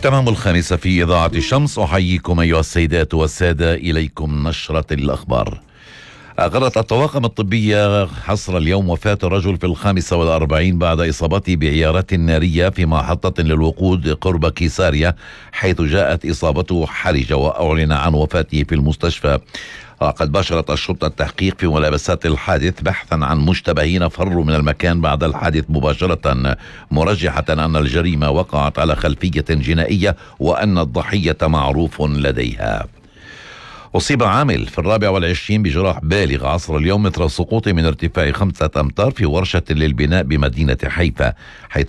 تمام الخامسة في إذاعة الشمس، أحييكم أيها السيدات والسادة، إليكم نشرة الأخبار. أقرت الطواقم الطبية حصر اليوم وفاة الرجل في 45 بعد إصابته بعيارات نارية في محطة للوقود قرب كيساريا، حيث جاءت إصابته حرجة، وأعلن عن وفاته في المستشفى. وقد باشرت الشرطة التحقيق في ملابسات الحادث بحثا عن مشتبهين فروا من المكان بعد الحادث مباشرة، مرجحة أن الجريمة وقعت على خلفية جنائية وأن الضحية معروف لديها. أصيب عامل في 24 بجراح بالغ عصر اليوم إثر السقوط من ارتفاع 5 أمتار في ورشة للبناء بمدينة حيفا، حيث